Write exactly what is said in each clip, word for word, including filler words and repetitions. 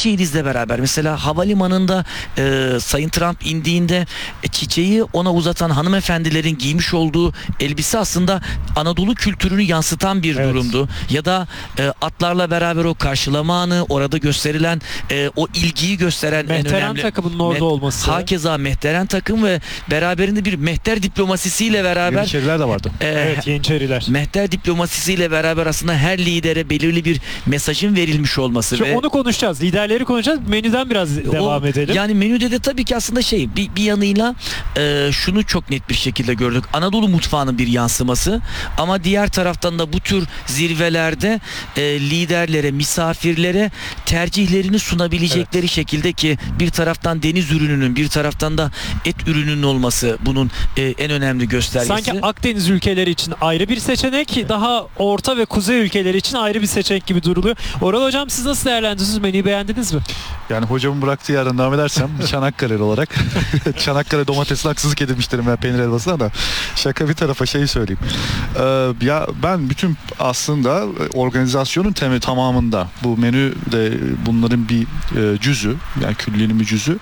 çiçeğinizle beraber mesela havalimanında e, Sayın Trump indiğinde e, çiçeği ona uzatan hanımefendilerin giymiş olduğu elbise aslında Anadolu kültürünü yansıtan bir Evet. durumdu. Ya da e, atlarla beraber o karşılama anı, orada gösterilen e, o ilgiyi gösteren en Mehteren önemli. takımının orada Met- olması. Hakeza Mehteren takım ve beraberinde bir mehter diplomasisiyle beraber Yeniçeriler de vardı. e, Evet, Yeniçeriler. mehter diplomasisiyle beraber aslında her lidere belirli bir mesajın verilmiş olması Şimdi ve onu konuşacağız. Liderleri konuşacağız. Menüden biraz devam o, edelim. Yani menüde de tabii ki aslında şey bir, bir yanıyla e, şunu çok net bir şekilde gördük. Anadolu mutfağının bir yansıması ama diğer taraftan da bu tür zirvelerde e, liderlere, misafirlere tercihlerini sunabilecekleri Evet. şekilde ki bir taraftan deniz ürününün bir taraftan da et ürününün olması bunun e, en önemli göstergesi. Sanki Akdeniz ülkeleri için ayrı bir seçenek, daha Orta ve Kuzey ülkeleri için ayrı bir seçenek gibi duruluyor. Oral Hocam, siz nasıl değerlendiriyorsunuz? Menüyü beğendiniz mi? Yani hocamın bıraktığı yerden devam edersem Çanakkale'li olarak Çanakkale domatesine haksızlık edilmiş derim ben peynir helvasına da. Şaka bir tarafa şey söyleyeyim. Ee, ya ben bütün aslında organizasyonun temi tamamında bu menü de bunların bir e, cüzü, yani külliyenin bir cüzü.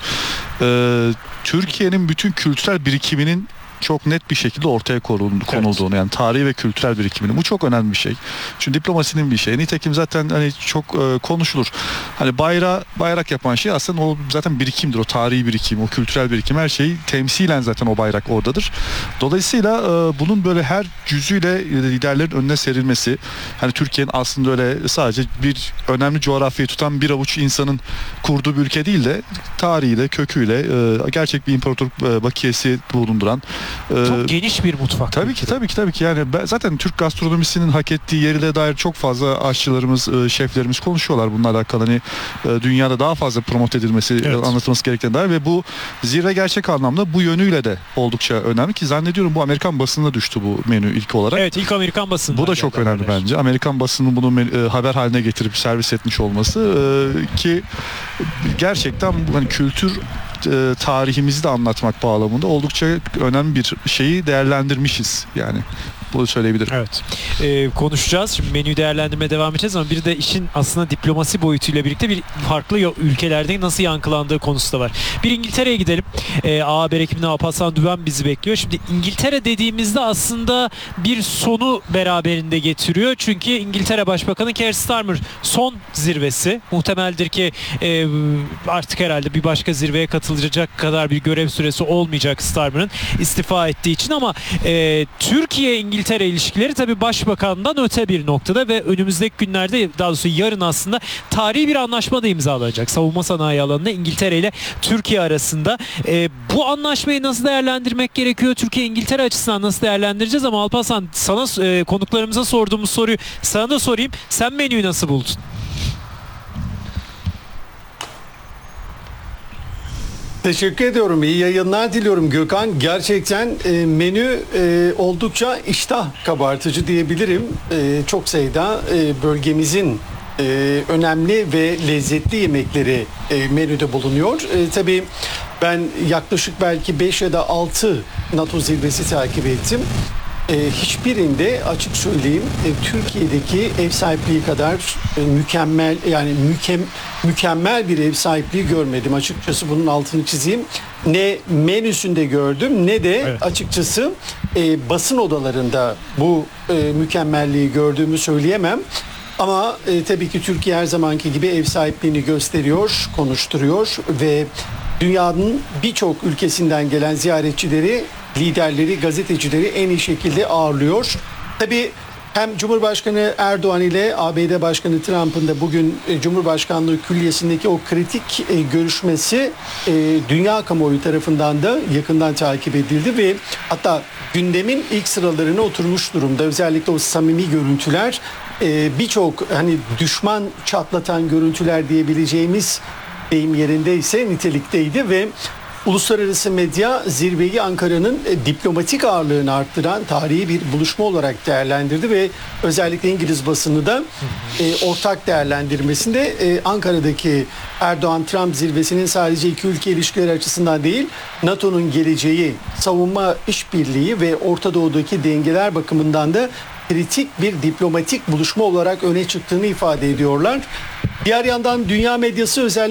Ee, Türkiye'nin bütün kültürel birikiminin çok net bir şekilde ortaya konuldu, konulduğunu, yani tarihi ve kültürel birikimini. Bu çok önemli bir şey. Çünkü diplomasinin bir şey. Nitekim zaten hani çok e, konuşulur. Hani bayrağı bayrak yapan şey aslında o zaten birikimdir. O tarihi birikim, o kültürel birikim, her şeyi temsilen zaten o bayrak oradadır. Dolayısıyla e, bunun böyle her cüzüyle liderlerin önüne serilmesi, hani Türkiye'nin aslında öyle sadece bir önemli coğrafyayı tutan bir avuç insanın kurduğu bir ülke değil de tarihiyle, köküyle e, gerçek bir imparatorluk e, bakiyesi bulunduran Çok Ee, geniş bir mutfak. Tabii ki tabii ki tabii ki yani ben, zaten Türk gastronomisinin hak ettiği yeriyle dair çok fazla aşçılarımız, e, şeflerimiz konuşuyorlar bununla alakalı, hani e, dünyada daha fazla promote edilmesi, Evet. e, anlatılması gerektiğine dair ve bu zirve gerçek anlamda bu yönüyle de oldukça önemli ki zannediyorum bu Amerikan basınına düştü bu menü ilk olarak. Evet, ilk Amerikan basını. Bu da çok önemli bence. Amerikan basının bunu men- e, haber haline getirip servis etmiş olması e, ki gerçekten hani kültür e, tarihimizi de anlatmak bağlamında oldukça önemli bir şeyi değerlendirmişiz yani. Bunu söyleyebilirim. Evet. Ee, konuşacağız. Şimdi menüyü değerlendirmeye devam edeceğiz ama bir de işin aslında diplomasi boyutuyla birlikte bir farklı ülkelerde nasıl yankılandığı konusu da var. Bir İngiltere'ye gidelim. Ee, A Haber ekibinden Alparslan Düven bizi bekliyor. Şimdi İngiltere dediğimizde aslında bir sonu beraberinde getiriyor. Çünkü İngiltere Başbakanı Keir Starmer son zirvesi. Muhtemeldir ki e, artık herhalde bir başka zirveye katılacak kadar bir görev süresi olmayacak Starmer'ın istifa ettiği için ama e, Türkiye İngiltere İngiltere ilişkileri tabii başbakandan öte bir noktada ve önümüzdeki günlerde, daha doğrusu yarın aslında tarihi bir anlaşma da imzalanacak. Savunma sanayi alanında İngiltere ile Türkiye arasında. E, bu anlaşmayı nasıl değerlendirmek gerekiyor? Türkiye İngiltere açısından nasıl değerlendireceğiz? Ama Alparslan, sana e, konuklarımıza sorduğumuz soruyu sana da sorayım. Sen menüyü nasıl buldun? Teşekkür ediyorum. İyi yayınlar diliyorum Gökhan. Gerçekten e, menü e, oldukça iştah kabartıcı diyebilirim. E, çok sayıda e, bölgemizin e, önemli ve lezzetli yemekleri e, menüde bulunuyor. E, tabii ben yaklaşık belki beş ya da altı NATO zirvesi takip ettim. E, hiçbirinde açık söyleyeyim e, Türkiye'deki ev sahipliği kadar e, mükemmel yani mükem, mükemmel bir ev sahipliği görmedim. Açıkçası bunun altını çizeyim. Ne menüsünde gördüm ne de Evet. açıkçası e, basın odalarında bu e, mükemmelliği gördüğümü söyleyemem. Ama e, tabii ki Türkiye her zamanki gibi ev sahipliğini gösteriyor, konuşturuyor ve dünyanın birçok ülkesinden gelen ziyaretçileri, liderleri, gazetecileri en iyi şekilde ağırlıyor. Tabii hem Cumhurbaşkanı Erdoğan ile A B D Başkanı Trump'ın da bugün e, Cumhurbaşkanlığı Külliyesi'ndeki o kritik e, görüşmesi e, dünya kamuoyu tarafından da yakından takip edildi ve hatta gündemin ilk sıralarına oturmuş durumda. Özellikle o samimi görüntüler, e, birçok hani düşman çatlatan görüntüler diyebileceğimiz deyim yerindeyse nitelikteydi ve uluslararası medya zirveyi Ankara'nın e, diplomatik ağırlığını arttıran tarihi bir buluşma olarak değerlendirdi ve özellikle İngiliz basını da e, ortak değerlendirmesinde e, Ankara'daki Erdoğan-Trump zirvesinin sadece iki ülke ilişkileri açısından değil, NATO'nun geleceği, savunma işbirliği ve Orta Doğu'daki dengeler bakımından da kritik bir diplomatik buluşma olarak öne çıktığını ifade ediyorlar. Diğer yandan dünya medyası özellikle